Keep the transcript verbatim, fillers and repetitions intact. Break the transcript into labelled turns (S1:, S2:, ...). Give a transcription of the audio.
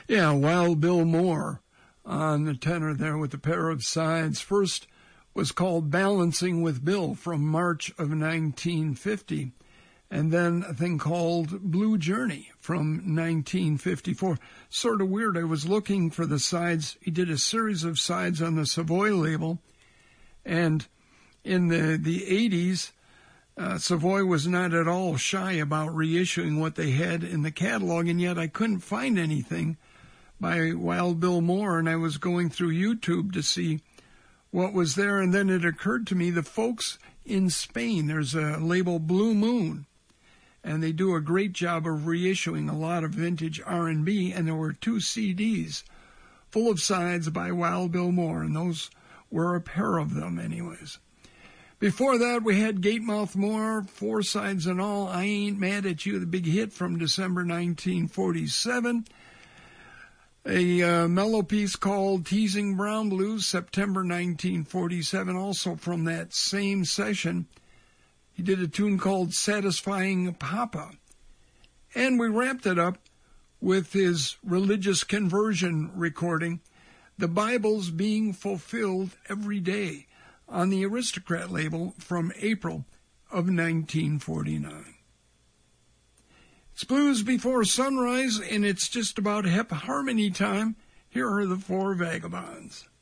S1: Yeah, Wild Bill Moore on the tenor there with a pair of sides. First was called Balancing with Bill from March of nineteen fifty. And then a thing called Blue Journey from nineteen fifty-four. Sort of weird. I was looking for the sides. He did a series of sides on the Savoy label. And in the, the eighties, uh, Savoy was not at all shy about reissuing what they had in the catalog, and yet I couldn't find anything by Wild Bill Moore, and I was going through YouTube to see what was there, and then it occurred to me the folks in Spain, there's a label Blue Moon, and they do a great job of reissuing a lot of vintage R and B, and there were two C Ds full of sides by Wild Bill Moore, and those were a pair of them anyways. Before that, we had Gatemouth Moore, four sides and all, I Ain't Mad at You, the big hit from December nineteen forty-seven. A uh, mellow piece called Teasing Brown Blues, September nineteen forty-seven, also from that same session. He did a tune called Satisfying Papa. And we wrapped it up with his religious conversion recording, The Bible's Being Fulfilled Every Day, on the Aristocrat label from April of nineteen forty-nine. It's Blues Before Sunrise, and it's just about hep harmony time. Here are the Four Vagabonds.